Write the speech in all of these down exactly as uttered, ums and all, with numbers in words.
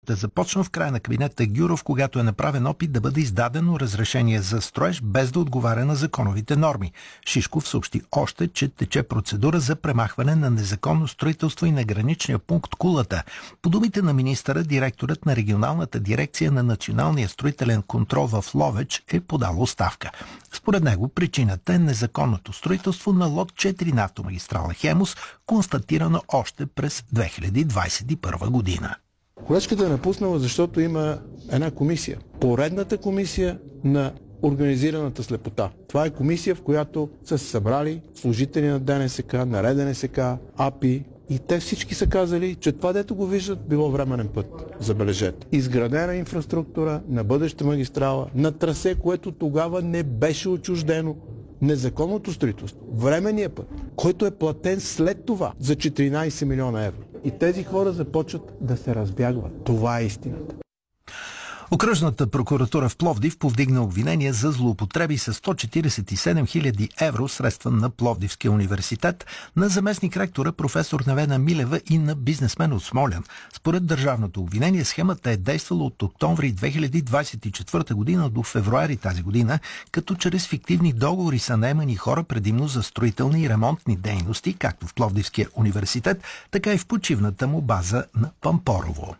е започнал в края на кабинета Гюров, когато е направен опит да бъде издадено разрешение за строеж без да отговаря на законовите норми. Шишков съобщи още, че тече процедура за премахване на незаконно строителство и на граничния пункт Кулата. По думите на министъра, директорът на регионалната дирекция на Националния строителен контрол в Ловеч е подал оставка. Според него причината е незаконното строителство на лот четири на автомагистрала Хемус, констатирано още през две хиляди двадесет и първа година. Колежката е напуснала, защото има една комисия. Поредната комисия на организираната слепота. Това е комисия, в която са се събрали служители на ДНСК, на РДНСК, АПИ, и те всички са казали, че това, дето го виждат, било временен път. Забележете. Изградена инфраструктура на бъдеща магистрала, на трасе, което тогава не беше отчуждено. Незаконното строителство, временния път, който е платен след това за четиринадесет милиона евро. И тези хора започват да се разбягват. Това е истината. Окръжната прокуратура в Пловдив повдигна обвинение за злоупотреби с сто четиридесет и седем хиляди евро средства на Пловдивския университет, на заместник-ректора професор Невена Милева и на бизнесмен от Смолян. Според държавното обвинение, схемата е действала от октомври две хиляди двадесет и четвърта година до февруари тази година, като чрез фиктивни договори са наемани хора предимно за строителни и ремонтни дейности, както в Пловдивския университет, така и в почивната му база на Пампорово.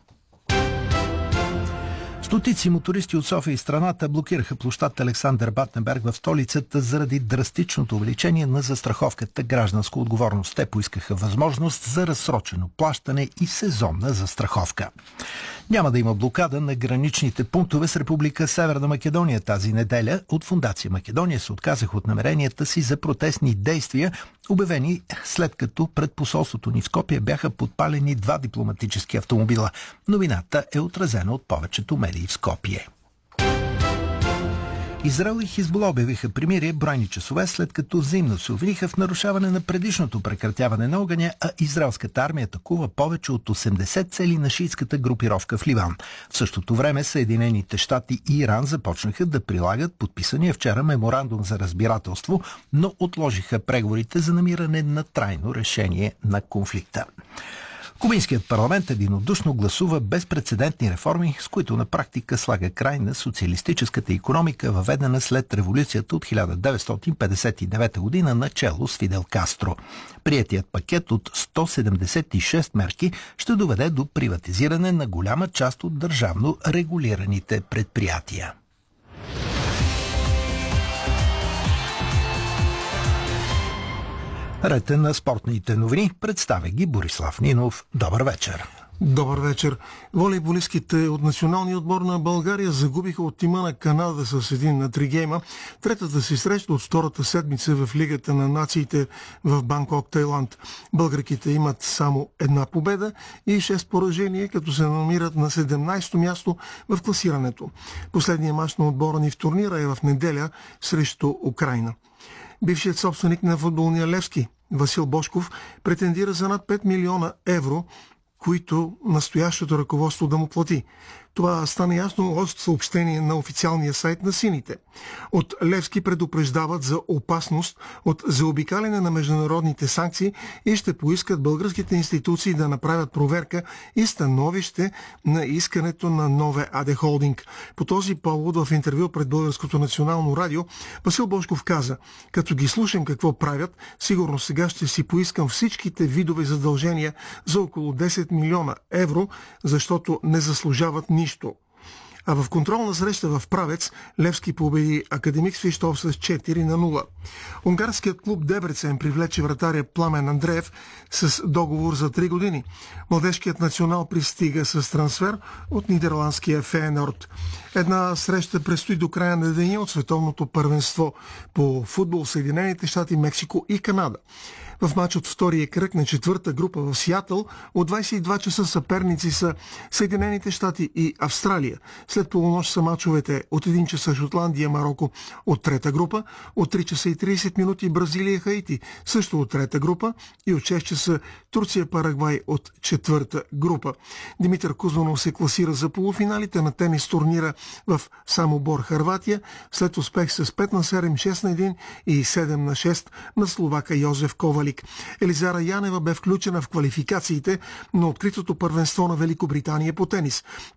Стотици мотористи от София и страната блокираха площад Александър Батенберг в столицата заради драстичното увеличение на застраховката гражданска отговорност. Те поискаха възможност за разсрочено плащане и сезонна застраховка. Няма да има блокада на граничните пунктове с Република Северна Македония тази неделя. От Фондация Македония се отказаха от намеренията си за протестни действия, обявени след като пред посолството ни в Скопие бяха подпалени два дипломатически автомобила. Новината е отразена от повечето медии в Скопие. Израел и Хизбула обявиха примирие бройни часове, след като взаимно се обвиниха в нарушаване на предишното прекратяване на огъня, а израелската армия атакува повече от осемдесет цели на шиитската групировка в Ливан. В същото време Съединените щати и Иран започнаха да прилагат подписания вчера меморандум за разбирателство, но отложиха преговорите за намиране на трайно решение на конфликта. Кубинският парламент единодушно гласува безпрецедентни реформи, с които на практика слага край на социалистическата икономика, въведена след революцията от хиляда деветстотин петдесет и девета година начело с Фидел Кастро. Приетият пакет от сто седемдесет и шест мерки ще доведе до приватизиране на голяма част от държавно регулираните предприятия. Ред на спортните новини, представя ги Борислав Нинов. Добър вечер. Добър вечер. Волейболистките от националния отбор на България загубиха от тима на Канада с един на три гейма. Третата си среща от втората седмица в Лигата на нациите в Банкок, Тайланд. Българките имат само една победа и шест поражения, като се намират на седемнадесето място в класирането. Последният мач на отбора ни в турнира е в неделя срещу Украйна. Бившият собственик на футболния Левски, Васил Божков, претендира за над пет милиона евро, които настоящото ръководство да му плати. Това стана ясно от съобщение на официалния сайт на сините. От Левски предупреждават за опасност от заобикаляне на международните санкции и ще поискат българските институции да направят проверка и становище на искането на Нове АД Холдинг. По този повод в интервю пред Българското национално радио Васил Божков каза: като ги слушам какво правят, сигурно сега ще си поискам всичките видове задължения за около десет милиона евро, защото не заслужават нищо. А в контролна среща в Правец Левски победи Академик Свищов с четири на нула. Унгарският клуб Дебрецен привлече вратаря Пламен Андреев с договор за три години. Младежкият национал пристига с трансфер от нидерландския Фейенорд. Една среща предстои до края на деня от световното първенство по футбол в Съединените щати, Мексико и Канада. В матч от втория кръг на четвърта група в Сиатъл от двадесет и два часа съперници са Съединените щати и Австралия. След полунощ са мачовете от един часа Шотландия, Мароко от трета група, от три часа и тридесет минути Бразилия, Хаити също от трета група и от шест часа Турция, Парагвай от четвърта група. Димитър Кузманов се класира за полуфиналите на тенис турнира в Самобор, Хърватия, след успех с пет на седем, шест на един и седем на шест на словака Йозеф Ковалик. Елизара Янева бе включена в квалификациите на откритото първенство на Великобритания по тенис.